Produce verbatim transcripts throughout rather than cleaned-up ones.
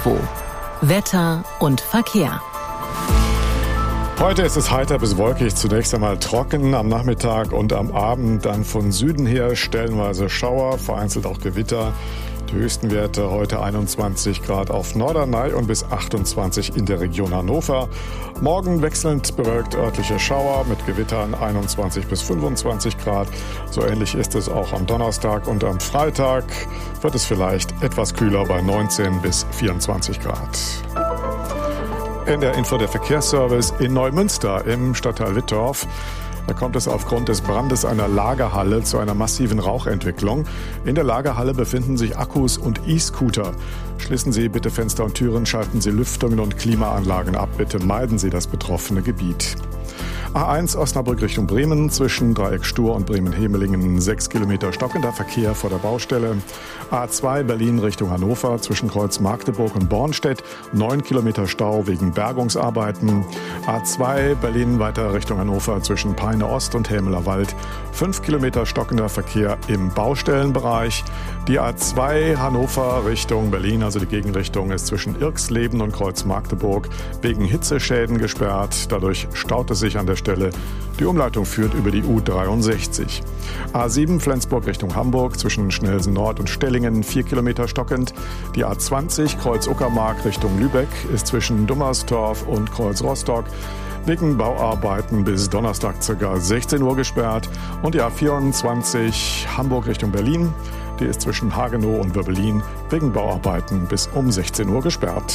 Info. Wetter und Verkehr. Heute ist es heiter bis wolkig, zunächst einmal trocken, am Nachmittag und am Abend dann von Süden her stellenweise Schauer, vereinzelt auch Gewitter. Die höchsten Werte heute einundzwanzig Grad auf Norderney und bis achtundzwanzig in der Region Hannover. Morgen wechselnd bewölkt örtliche Schauer mit Gewittern einundzwanzig bis fünfundzwanzig Grad. So ähnlich ist es auch am Donnerstag und am Freitag wird es vielleicht etwas kühler bei neunzehn bis vierundzwanzig Grad. In der Info der Verkehrsservice in Neumünster im Stadtteil Wittorf. Da kommt es aufgrund des Brandes einer Lagerhalle zu einer massiven Rauchentwicklung. In der Lagerhalle befinden sich Akkus und E-Scooter. Schließen Sie bitte Fenster und Türen, schalten Sie Lüftungen und Klimaanlagen ab. Bitte meiden Sie das betroffene Gebiet. A eins Osnabrück Richtung Bremen, zwischen Dreieck Stur und Bremen-Hemelingen sechs Kilometer stockender Verkehr vor der Baustelle. A zwei Berlin Richtung Hannover, zwischen Kreuz Magdeburg und Bornstedt neun Kilometer Stau wegen Bergungsarbeiten. A zwei Berlin weiter Richtung Hannover, zwischen Peine Ost und Hämeler Wald fünf Kilometer stockender Verkehr im Baustellenbereich. Die A zwei Hannover Richtung Berlin, also die Gegenrichtung, ist zwischen Irxleben und Kreuz Magdeburg wegen Hitzeschäden gesperrt. Dadurch staut es sich an der Stelle. Die Umleitung führt über die U dreiundsechzig. A sieben Flensburg Richtung Hamburg, zwischen Schnelsen Nord und Stellingen vier Kilometer stockend. Die A zwanzig Kreuz Uckermark Richtung Lübeck ist zwischen Dummerstorf und Kreuz Rostock wegen Bauarbeiten bis Donnerstag ca. sechzehn Uhr gesperrt. Und die A vierundzwanzig Hamburg Richtung Berlin, die ist zwischen Hagenow und Wirbelin wegen Bauarbeiten bis um sechzehn Uhr gesperrt.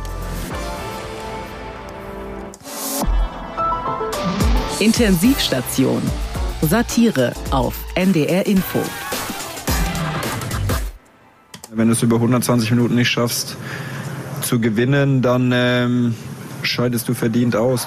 Intensivstation. Satire auf N D R Info. Wenn du es über hundertzwanzig Minuten nicht schaffst zu gewinnen, dann ähm, scheidest du verdient aus.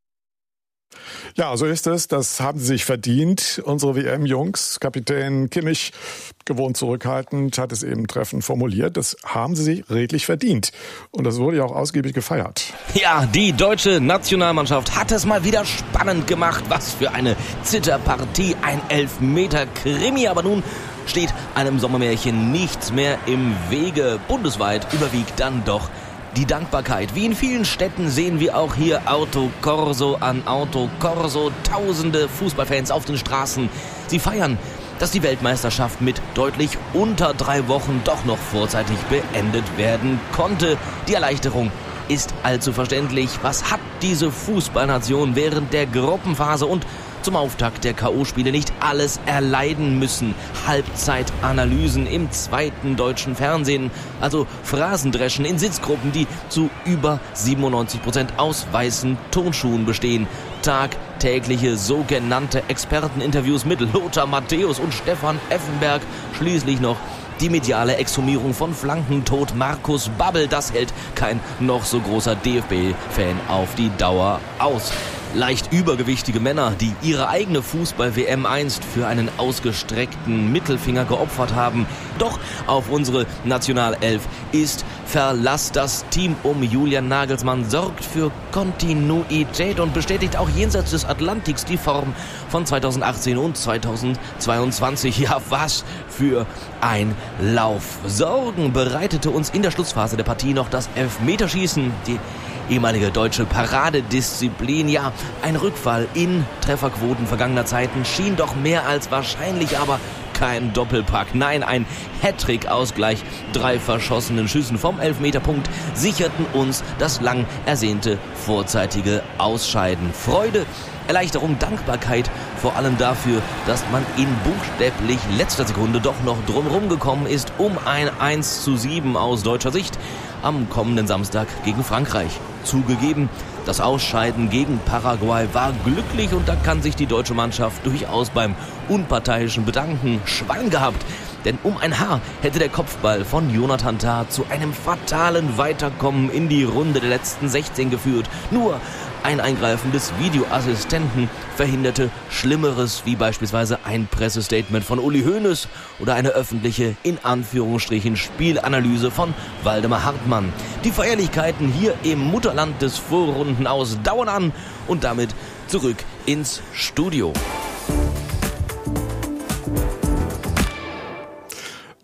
Ja, so ist es. Das haben sie sich verdient, unsere W M-Jungs. Kapitän Kimmich, gewohnt zurückhaltend, hat es eben treffend formuliert. Das haben sie sich redlich verdient. Und das wurde ja auch ausgiebig gefeiert. Ja, die deutsche Nationalmannschaft hat es mal wieder spannend gemacht. Was für eine Zitterpartie, ein Elfmeter-Krimi. Aber nun steht einem Sommermärchen nichts mehr im Wege. Bundesweit überwiegt dann doch die Dankbarkeit. Wie in vielen Städten sehen wir auch hier Autokorso an Autokorso. Tausende Fußballfans auf den Straßen. Sie feiern, dass die Weltmeisterschaft mit deutlich unter drei Wochen doch noch vorzeitig beendet werden konnte. Die Erleichterung ist allzu verständlich. Was hat diese Fußballnation während der Gruppenphase und zum Auftakt der K O-Spiele nicht alles erleiden müssen? Halbzeitanalysen im zweiten deutschen Fernsehen, also Phrasendreschen in Sitzgruppen, die zu über siebenundneunzig Prozent aus weißen Turnschuhen bestehen. Tagtägliche sogenannte Experteninterviews mit Lothar Matthäus und Stefan Effenberg. Schließlich noch die mediale Exhumierung von Flankentod Markus Babbel. Das hält kein noch so großer D F B-Fan auf die Dauer aus. Leicht übergewichtige Männer, die ihre eigene Fußball-W M einst für einen ausgestreckten Mittelfinger geopfert haben. Doch auf unsere Nationalelf ist Verlass. Das Team um Julian Nagelsmann sorgt für Kontinuität und bestätigt auch jenseits des Atlantiks die Form von zweitausendachtzehn und zweitausendzweiundzwanzig. Ja, was für ein Lauf. Sorgen bereitete uns in der Schlussphase der Partie noch das Elfmeterschießen. Die ehemalige deutsche Paradedisziplin. Ja, ein Rückfall in Trefferquoten vergangener Zeiten schien doch mehr als wahrscheinlich, aber kein Doppelpack. Nein, ein Hattrick-Ausgleich. Drei verschossenen Schüssen vom Elfmeterpunkt sicherten uns das lang ersehnte vorzeitige Ausscheiden. Freude, Erleichterung, Dankbarkeit, vor allem dafür, dass man in buchstäblich letzter Sekunde doch noch drumherum gekommen ist, um ein eins zu sieben aus deutscher Sicht am kommenden Samstag gegen Frankreich. Zugegeben, das Ausscheiden gegen Paraguay war glücklich und da kann sich die deutsche Mannschaft durchaus beim unparteiischen Bedanken Schwein gehabt. Denn um ein Haar hätte der Kopfball von Jonathan Tah zu einem fatalen Weiterkommen in die Runde der letzten sechzehn geführt. Nur ein Eingreifen des Videoassistenten verhinderte Schlimmeres, wie beispielsweise ein Pressestatement von Uli Hoeneß oder eine öffentliche, in Anführungsstrichen, Spielanalyse von Waldemar Hartmann. Die Feierlichkeiten hier im Mutterland des Vorrundenaus dauern an und damit zurück ins Studio.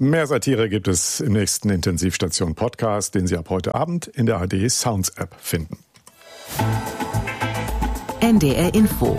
Mehr Satire gibt es im nächsten Intensivstation-Podcast, den Sie ab heute Abend in der A R D Sounds-App finden. N D R Info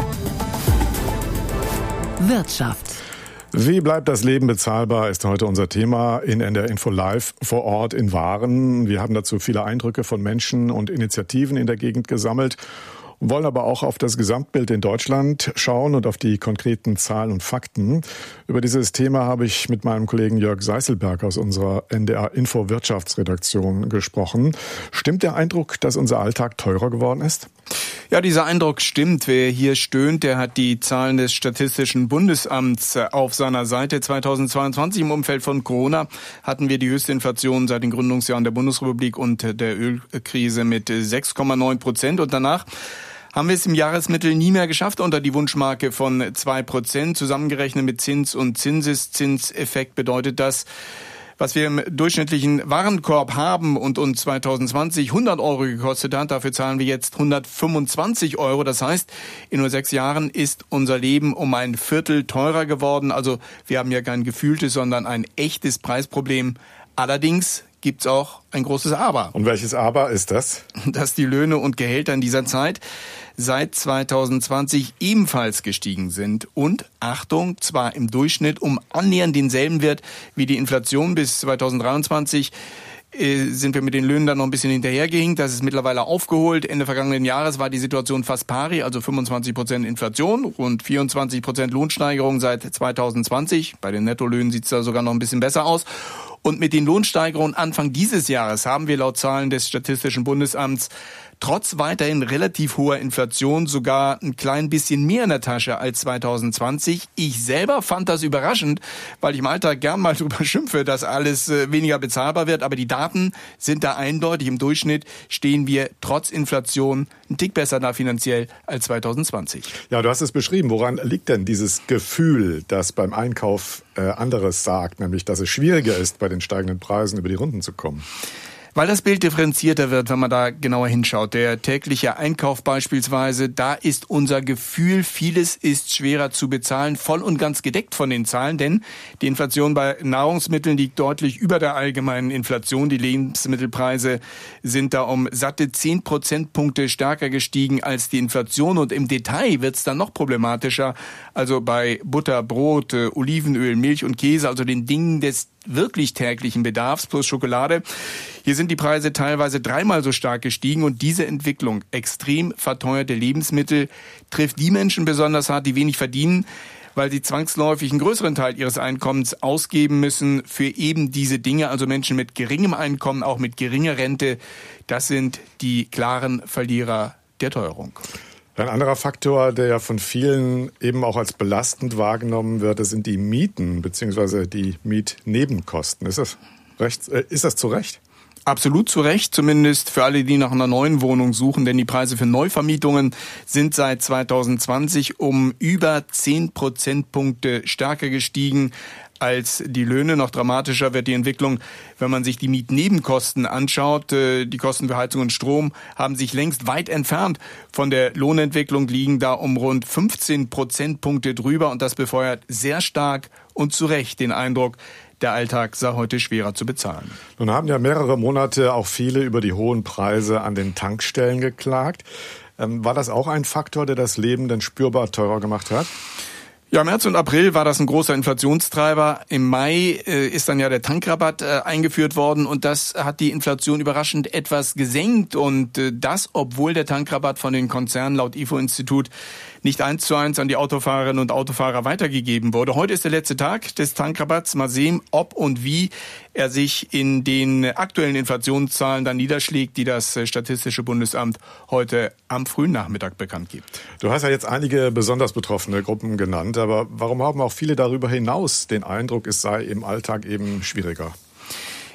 Wirtschaft. Wie bleibt das Leben bezahlbar, ist heute unser Thema in N D R Info Live vor Ort in Waren. Wir haben dazu viele Eindrücke von Menschen und Initiativen in der Gegend gesammelt und wollen aber auch auf das Gesamtbild in Deutschland schauen und auf die konkreten Zahlen und Fakten. Über dieses Thema habe ich mit meinem Kollegen Jörg Seißelberg aus unserer N D R Info Wirtschaftsredaktion gesprochen. Stimmt der Eindruck, dass unser Alltag teurer geworden ist? Ja, dieser Eindruck stimmt. Wer hier stöhnt, der hat die Zahlen des Statistischen Bundesamts auf seiner Seite. zweitausendzweiundzwanzig im Umfeld von Corona hatten wir die höchste Inflation seit den Gründungsjahren der Bundesrepublik und der Ölkrise mit sechs Komma neun Prozent. Und danach haben wir es im Jahresmittel nie mehr geschafft unter die Wunschmarke von zwei Prozent. Zusammengerechnet mit Zins- und Zinseszinseffekt bedeutet das, was wir im durchschnittlichen Warenkorb haben und uns zweitausendzwanzig hundert Euro gekostet hat, dafür zahlen wir jetzt hundertfünfundzwanzig Euro. Das heißt, in nur sechs Jahren ist unser Leben um ein Viertel teurer geworden. Also wir haben ja kein gefühltes, sondern ein echtes Preisproblem. Allerdings gibt's auch ein großes Aber. Und welches Aber ist das? Dass die Löhne und Gehälter in dieser Zeit seit zweitausendzwanzig ebenfalls gestiegen sind und, Achtung, zwar im Durchschnitt um annähernd denselben Wert wie die Inflation. Bis zweitausenddreiundzwanzig äh, sind wir mit den Löhnen dann noch ein bisschen hinterhergehinkt. Das ist mittlerweile aufgeholt. Ende vergangenen Jahres war die Situation fast pari, also fünfundzwanzig Prozent Inflation, rund vierundzwanzig Prozent Lohnsteigerung seit zweitausendzwanzig. Bei den Nettolöhnen sieht es da sogar noch ein bisschen besser aus. Und mit den Lohnsteigerungen Anfang dieses Jahres haben wir laut Zahlen des Statistischen Bundesamts trotz weiterhin relativ hoher Inflation sogar ein klein bisschen mehr in der Tasche als zweitausendzwanzig. Ich selber fand das überraschend, weil ich im Alltag gern mal drüber schimpfe, dass alles weniger bezahlbar wird. Aber die Daten sind da eindeutig. Im Durchschnitt stehen wir trotz Inflation ein Tick besser da finanziell als zweitausendzwanzig. Ja, du hast es beschrieben. Woran liegt denn dieses Gefühl, das beim Einkauf äh, anderes sagt, nämlich dass es schwieriger ist, bei den steigenden Preisen über die Runden zu kommen? Weil das Bild differenzierter wird, wenn man da genauer hinschaut. Der tägliche Einkauf beispielsweise, da ist unser Gefühl, vieles ist schwerer zu bezahlen, voll und ganz gedeckt von den Zahlen, denn die Inflation bei Nahrungsmitteln liegt deutlich über der allgemeinen Inflation. Die Lebensmittelpreise sind da um satte zehn Prozentpunkte stärker gestiegen als die Inflation und im Detail wird's dann noch problematischer. Also bei Butter, Brot, Olivenöl, Milch und Käse, also den Dingen des wirklich täglichen Bedarfs plus Schokolade. Hier sind die Preise teilweise dreimal so stark gestiegen und diese Entwicklung, extrem verteuerte Lebensmittel, trifft die Menschen besonders hart, die wenig verdienen, weil sie zwangsläufig einen größeren Teil ihres Einkommens ausgeben müssen für eben diese Dinge. Also Menschen mit geringem Einkommen, auch mit geringer Rente, das sind die klaren Verlierer der Teuerung. Ein anderer Faktor, der ja von vielen eben auch als belastend wahrgenommen wird, das sind die Mieten bzw. die Mietnebenkosten. Ist das recht, äh, ist das zu Recht? Absolut zu Recht, zumindest für alle, die nach einer neuen Wohnung suchen, denn die Preise für Neuvermietungen sind seit zweitausendzwanzig um über zehn Prozentpunkte stärker gestiegen als die Löhne. Noch dramatischer wird die Entwicklung, wenn man sich die Mietnebenkosten anschaut. Die Kosten für Heizung und Strom haben sich längst weit entfernt von der Lohnentwicklung, liegen da um rund fünfzehn Prozentpunkte drüber und das befeuert sehr stark und zu Recht den Eindruck, der Alltag sei heute schwerer zu bezahlen. Nun haben ja mehrere Monate auch viele über die hohen Preise an den Tankstellen geklagt. War das auch ein Faktor, der das Leben denn spürbar teurer gemacht hat? Ja, März und April war das ein großer Inflationstreiber. Im Mai äh, ist dann ja der Tankrabatt äh, eingeführt worden und das hat die Inflation überraschend etwas gesenkt und äh, das, obwohl der Tankrabatt von den Konzernen laut I F O-Institut nicht eins zu eins an die Autofahrerinnen und Autofahrer weitergegeben wurde. Heute ist der letzte Tag des Tankrabatts. Mal sehen, ob und wie er sich in den aktuellen Inflationszahlen dann niederschlägt, die das Statistische Bundesamt heute am frühen Nachmittag bekannt gibt. Du hast ja jetzt einige besonders betroffene Gruppen genannt, aber warum haben auch viele darüber hinaus den Eindruck, es sei im Alltag eben schwieriger?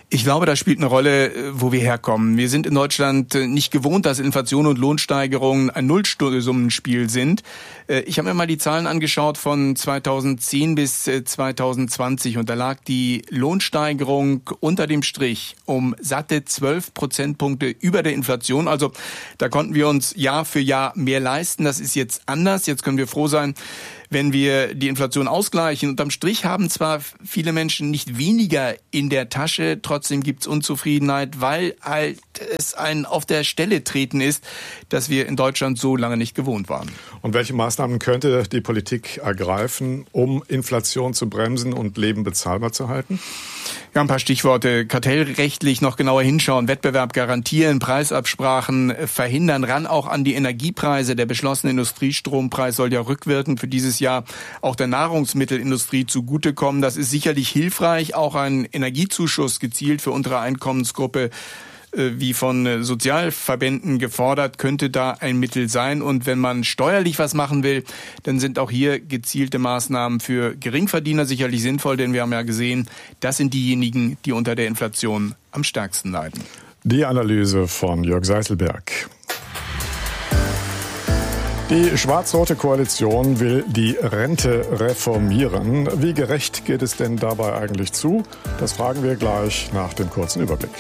Ich glaube, das spielt eine Rolle, wo wir herkommen. Wir sind in Deutschland nicht gewohnt, dass Inflation und Lohnsteigerungen ein Nullsummenspiel sind. Ich habe mir mal die Zahlen angeschaut von zweitausendzehn bis zweitausendzwanzig und da lag die Lohnsteigerung unter dem Strich um satte zwölf Prozentpunkte über der Inflation. Also da konnten wir uns Jahr für Jahr mehr leisten. Das ist jetzt anders. Jetzt können wir froh sein, wenn wir die Inflation ausgleichen. Unterm Strich haben zwar viele Menschen nicht weniger in der Tasche, trotzdem gibt's Unzufriedenheit, weil halt es ein auf der Stelle treten ist, dass wir in Deutschland so lange nicht gewohnt waren. Und welche Maßnahmen könnte die Politik ergreifen, um Inflation zu bremsen und Leben bezahlbar zu halten? Ja, ein paar Stichworte. Kartellrechtlich noch genauer hinschauen, Wettbewerb garantieren, Preisabsprachen verhindern, ran auch an die Energiepreise. Der beschlossene Industriestrompreis soll ja rückwirkend für dieses Jahr auch der Nahrungsmittelindustrie zugutekommen. Das ist sicherlich hilfreich. Auch ein Energiezuschuss gezielt für untere Einkommensgruppe, wie von Sozialverbänden gefordert, könnte da ein Mittel sein. Und wenn man steuerlich was machen will, dann sind auch hier gezielte Maßnahmen für Geringverdiener sicherlich sinnvoll, denn wir haben ja gesehen, das sind diejenigen, die unter der Inflation am stärksten leiden. Die Analyse von Jörg Seiselberg. Die schwarz-rote Koalition will die Rente reformieren. Wie gerecht geht es denn dabei eigentlich zu? Das fragen wir gleich nach dem kurzen Überblick.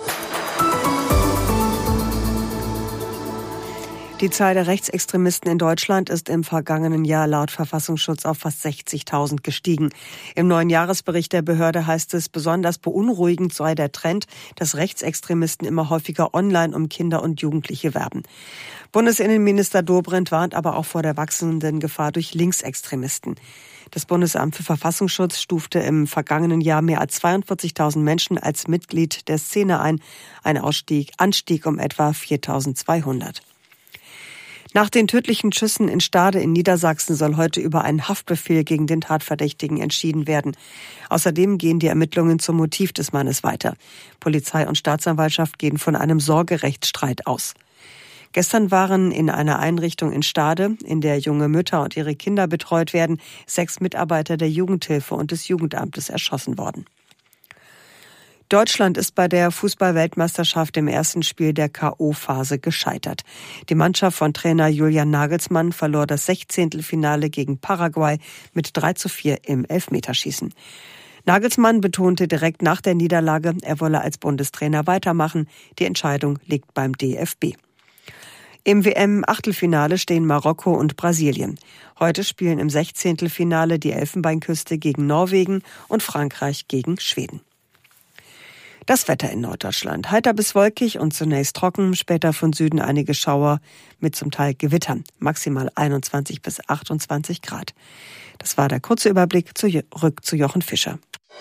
Die Zahl der Rechtsextremisten in Deutschland ist im vergangenen Jahr laut Verfassungsschutz auf fast sechzigtausend gestiegen. Im neuen Jahresbericht der Behörde heißt es, besonders beunruhigend sei der Trend, dass Rechtsextremisten immer häufiger online um Kinder und Jugendliche werben. Bundesinnenminister Dobrindt warnt aber auch vor der wachsenden Gefahr durch Linksextremisten. Das Bundesamt für Verfassungsschutz stufte im vergangenen Jahr mehr als zweiundvierzigtausend Menschen als Mitglied der Szene ein, ein Ausstieg, Anstieg um etwa viertausendzweihundert. Nach den tödlichen Schüssen in Stade in Niedersachsen soll heute über einen Haftbefehl gegen den Tatverdächtigen entschieden werden. Außerdem gehen die Ermittlungen zum Motiv des Mannes weiter. Polizei und Staatsanwaltschaft gehen von einem Sorgerechtsstreit aus. Gestern waren in einer Einrichtung in Stade, in der junge Mütter und ihre Kinder betreut werden, sechs Mitarbeiter der Jugendhilfe und des Jugendamtes erschossen worden. Deutschland ist bei der Fußball-Weltmeisterschaft im ersten Spiel der K O-Phase gescheitert. Die Mannschaft von Trainer Julian Nagelsmann verlor das Sechzehntelfinale gegen Paraguay mit drei zu vier im Elfmeterschießen. Nagelsmann betonte direkt nach der Niederlage, er wolle als Bundestrainer weitermachen. Die Entscheidung liegt beim D F B. Im W M-Achtelfinale stehen Marokko und Brasilien. Heute spielen im Sechzehntelfinale die Elfenbeinküste gegen Norwegen und Frankreich gegen Schweden. Das Wetter in Norddeutschland. Heiter bis wolkig und zunächst trocken, später von Süden einige Schauer mit zum Teil Gewittern. Maximal einundzwanzig bis achtundzwanzig Grad. Das war der kurze Überblick, zurück zu Jochen Fischer.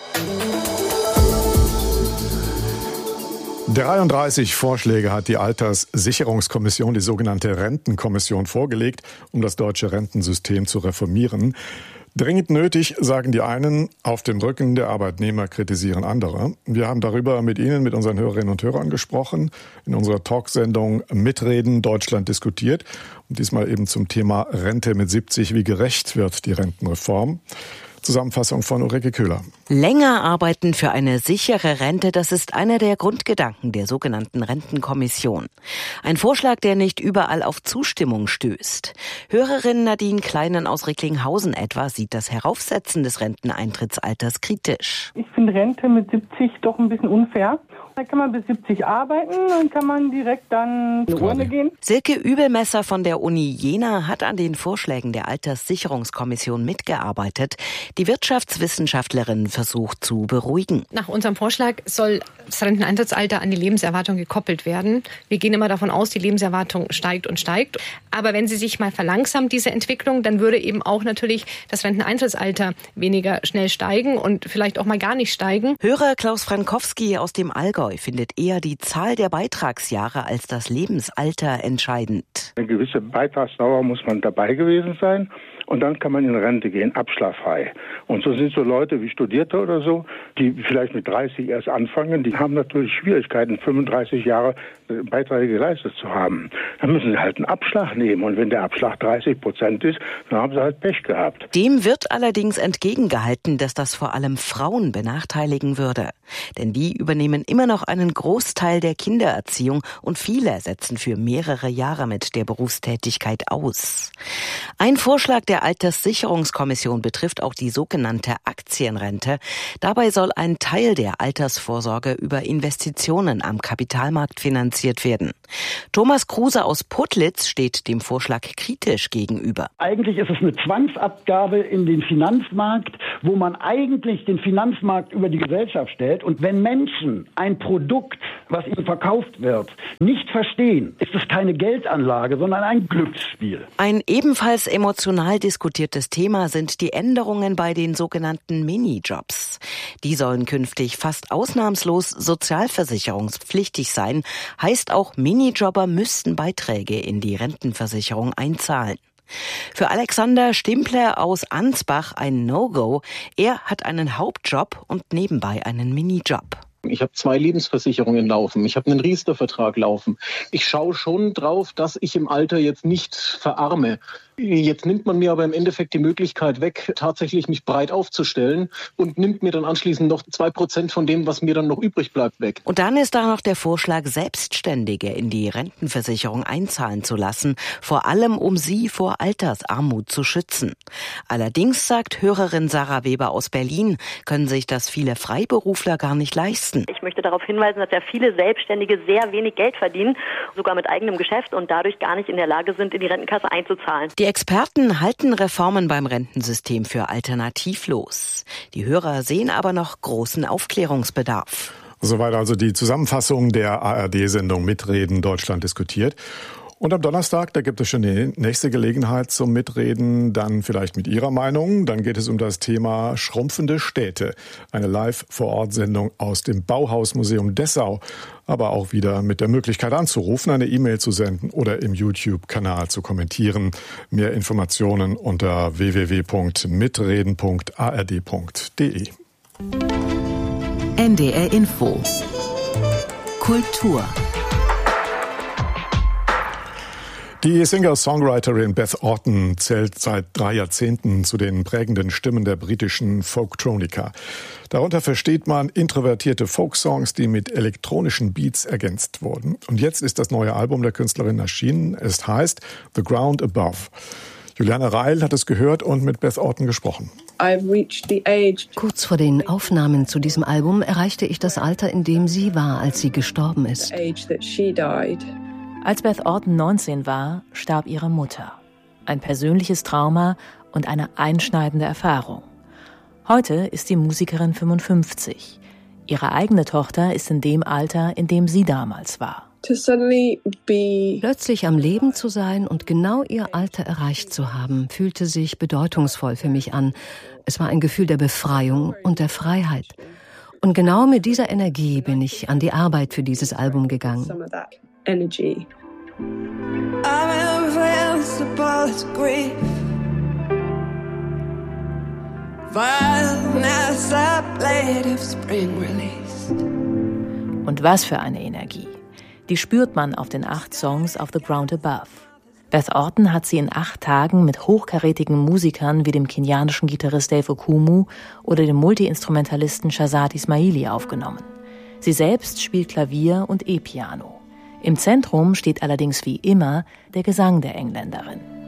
dreiunddreißig Vorschläge hat die Alterssicherungskommission, die sogenannte Rentenkommission, vorgelegt, um das deutsche Rentensystem zu reformieren. Dringend nötig, sagen die einen, auf dem Rücken der Arbeitnehmer kritisieren andere. Wir haben darüber mit Ihnen, mit unseren Hörerinnen und Hörern gesprochen, in unserer Talksendung Mitreden Deutschland diskutiert. Und diesmal eben zum Thema Rente mit siebzig. Wie gerecht wird die Rentenreform? Zusammenfassung von Ulrike Köhler. Länger arbeiten für eine sichere Rente, das ist einer der Grundgedanken der sogenannten Rentenkommission. Ein Vorschlag, der nicht überall auf Zustimmung stößt. Hörerin Nadine Kleinen aus Recklinghausen etwa sieht das Heraufsetzen des Renteneintrittsalters kritisch. Ich finde Rente mit siebzig doch ein bisschen unfair. Da kann man bis siebzig arbeiten, dann kann man direkt dann in die Urne gehen. Silke Übelmesser von der Uni Jena hat an den Vorschlägen der Alterssicherungskommission mitgearbeitet. Die Wirtschaftswissenschaftlerin versucht zu beruhigen. Nach unserem Vorschlag soll das Renteneintrittsalter an die Lebenserwartung gekoppelt werden. Wir gehen immer davon aus, die Lebenserwartung steigt und steigt. Aber wenn sie sich mal verlangsamt, diese Entwicklung, dann würde eben auch natürlich das Renteneintrittsalter weniger schnell steigen und vielleicht auch mal gar nicht steigen. Hörer Klaus Frankowski aus dem Allgäu findet eher die Zahl der Beitragsjahre als das Lebensalter entscheidend. Eine gewisse Beitragsdauer muss man dabei gewesen sein. und dann kann man in Rente gehen, abschlagsfrei. Und so sind so Leute wie Studierte oder so, die vielleicht mit dreißig erst anfangen, die haben natürlich Schwierigkeiten, fünfunddreißig Jahre Beiträge geleistet zu haben. Dann müssen sie halt einen Abschlag nehmen und wenn der Abschlag dreißig Prozent ist, dann haben sie halt Pech gehabt. Dem wird allerdings entgegengehalten, dass das vor allem Frauen benachteiligen würde. Denn die übernehmen immer noch einen Großteil der Kindererziehung und viele setzen für mehrere Jahre mit der Berufstätigkeit aus. Ein Vorschlag der Alterssicherungskommission betrifft auch die sogenannte Aktienrente. Dabei soll ein Teil der Altersvorsorge über Investitionen am Kapitalmarkt finanziert werden. Thomas Kruse aus Putlitz steht dem Vorschlag kritisch gegenüber. Eigentlich ist es eine Zwangsabgabe in den Finanzmarkt, wo man eigentlich den Finanzmarkt über die Gesellschaft stellt. Und wenn Menschen ein Produkt, was ihnen verkauft wird, nicht verstehen, ist es keine Geldanlage, sondern ein Glücksspiel. Ein ebenfalls emotional diskutiertes Thema sind die Änderungen bei den sogenannten Minijobs. Die sollen künftig fast ausnahmslos sozialversicherungspflichtig sein. Heißt auch, Minijobber müssten Beiträge in die Rentenversicherung einzahlen. Für Alexander Stimpler aus Ansbach ein No-Go. Er hat einen Hauptjob und nebenbei einen Minijob. Ich habe zwei Lebensversicherungen laufen, ich habe einen Riester-Vertrag laufen. Ich schaue schon drauf, dass ich im Alter jetzt nicht verarme. Jetzt nimmt man mir aber im Endeffekt die Möglichkeit weg, tatsächlich mich breit aufzustellen und nimmt mir dann anschließend noch zwei Prozent von dem, was mir dann noch übrig bleibt, weg. Und dann ist da noch der Vorschlag, Selbstständige in die Rentenversicherung einzahlen zu lassen, vor allem um sie vor Altersarmut zu schützen. Allerdings, sagt Hörerin Sarah Weber aus Berlin, können sich das viele Freiberufler gar nicht leisten. Ich möchte darauf hinweisen, dass ja viele Selbstständige sehr wenig Geld verdienen, sogar mit eigenem Geschäft und dadurch gar nicht in der Lage sind, in die Rentenkasse einzuzahlen. Die Experten halten Reformen beim Rentensystem für alternativlos. Die Hörer sehen aber noch großen Aufklärungsbedarf. Soweit also die Zusammenfassung der A R D-Sendung Mitreden Deutschland diskutiert. Und am Donnerstag, da gibt es schon die nächste Gelegenheit zum Mitreden, dann vielleicht mit Ihrer Meinung. Dann geht es um das Thema schrumpfende Städte. Eine Live-Vor-Ort-Sendung aus dem Bauhausmuseum Dessau. Aber auch wieder mit der Möglichkeit anzurufen, eine E-Mail zu senden oder im YouTube-Kanal zu kommentieren. Mehr Informationen unter w w w punkt mitreden punkt a r d punkt d e. N D R Info Kultur. Die Singer-Songwriterin Beth Orton zählt seit drei Jahrzehnten zu den prägenden Stimmen der britischen Folktronica. Darunter versteht man introvertierte Folksongs, die mit elektronischen Beats ergänzt wurden. Und jetzt ist das neue Album der Künstlerin erschienen. Es heißt The Ground Above. Juliane Reil hat es gehört und mit Beth Orton gesprochen. Kurz vor den Aufnahmen zu diesem Album erreichte ich das Alter, in dem sie war, als sie gestorben ist. Als Beth Orton neunzehn war, starb ihre Mutter. Ein persönliches Trauma und eine einschneidende Erfahrung. Heute ist die Musikerin fünfundfünfzig. Ihre eigene Tochter ist in dem Alter, in dem sie damals war. Plötzlich am Leben zu sein und genau ihr Alter erreicht zu haben, fühlte sich bedeutungsvoll für mich an. Es war ein Gefühl der Befreiung und der Freiheit. Und genau mit dieser Energie bin ich an die Arbeit für dieses Album gegangen. Energy. I'm invincible to grief. Violence, a blade of spring released. Und was für eine Energie. Die spürt man auf den acht Songs auf The Ground Above. Beth Orton hat sie in acht Tagen mit hochkarätigen Musikern wie dem kenianischen Gitarrist Dave Okumu oder dem Multi-Instrumentalisten Shazad Ismaili aufgenommen. Sie selbst spielt Klavier und E-Piano. Im Zentrum steht allerdings wie immer der Gesang der Engländerin.